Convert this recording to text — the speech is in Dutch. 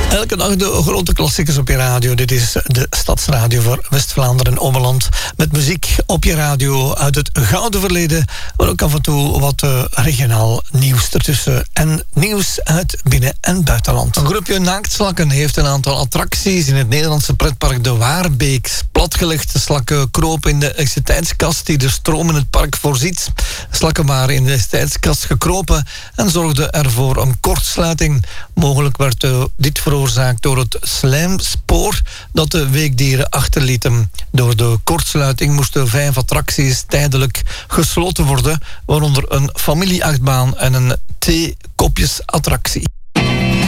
Elke dag de grote klassiekers op je radio. Dit is de Stadsradio voor West-Vlaanderen en Ommeland. Met muziek op je radio uit het gouden verleden. Maar ook af en toe wat regionaal nieuws ertussen. En nieuws uit binnen- en buitenland. Een groepje naaktslakken heeft een aantal attracties in het Nederlandse pretpark De Waarbeek. Platgelegd, de slakken kropen in de elektriciteitskast die de stroom in het park voorziet. Slakken waren in de elektriciteitskast gekropen en zorgden ervoor een kortsluiting. Mogelijk werd dit veroorzaakt door het slijmspoor dat de weekdieren achterlieten. Door de kortsluiting moesten 5 attracties tijdelijk gesloten worden, waaronder een familieachtbaan en een theekopjesattractie.